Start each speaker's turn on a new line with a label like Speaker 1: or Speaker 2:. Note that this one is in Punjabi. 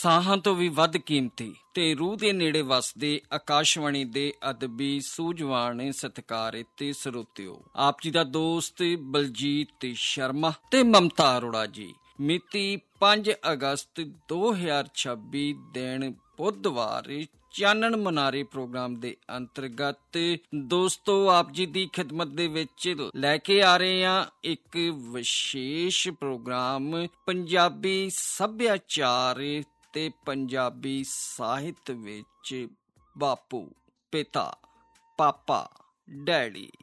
Speaker 1: ਸਾਹਾਂ ਤੋਂ ਵੀ ਵੱਧ ਕੀਮਤੀ ਤੇ ਰੂਹ ਦੇ ਨੇੜੇ ਵਸਦੇ ਆਕਾਸ਼ਵਾਣੀ ਦੇ ਅਦਬੀ ਸੂਝਵਾਨ ਸਤਿਕਾਰਿਤ ਸਰੋਤਿਓ, ਆਪ ਜੀ ਦਾ ਦੋਸਤ ਬਲਜੀਤ ਸ਼ਰਮਾ ਤੇ ਮਮਤਾ ਅਰੋੜਾ ਜੀ। ਮਿਤੀ 5 ਅਗਸਤ 2026 ਦਿਨ ਬੁੱਧਵਾਰ ਚਾਨਣ ਮਨਾਰੇ ਪ੍ਰੋਗਰਾਮ ਦੇ ਅੰਤਰਗਤ ਦੋਸਤੋ ਆਪ ਜੀ ਦੀ ਖਿਦਮਤ ਦੇ ਵਿੱਚ ਲੈ ਕੇ ਆ ਰਹੇ ਹਾਂ ਇੱਕ ਵਿਸ਼ੇਸ਼ ਪ੍ਰੋਗਰਾਮ ਪੰਜਾਬੀ ਸੱਭਿਆਚਾਰ ਤੇ ਪੰਜਾਬੀ ਸਾਹਿਤ ਵਿੱਚ ਬਾਪੂ, ਪਿਤਾ, ਪਾਪਾ, ਡੈਡੀ